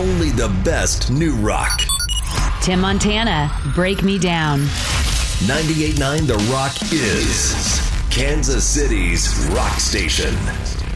only the best new rock. Tim Montana, Break Me Down. 98.9 The Rock is Kansas City's rock station.